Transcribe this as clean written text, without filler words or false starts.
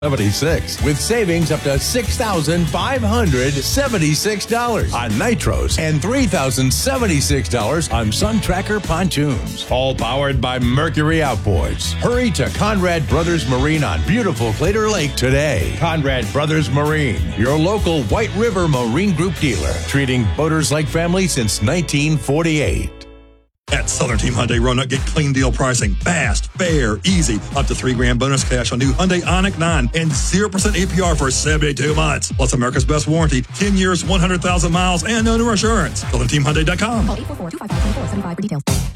76 with savings up to $6,576 on nitros and $3,076 on Sun Tracker pontoons. All powered by Mercury Outboards. Hurry to Conrad Brothers Marine on beautiful Claytor Lake today. Conrad Brothers Marine, your local White River Marine Group dealer, treating boaters like family since 1948. At Southern Team Hyundai Roanoke, get clean deal pricing. Fast, fair, easy. Up to $3,000 bonus cash on new Hyundai Ioniq 9 and 0% APR for 72 months. Plus America's best warranty, 10 years, 100,000 miles, and no new assurance. SouthernTeamHyundai.com. Call 844-255-2475 for details.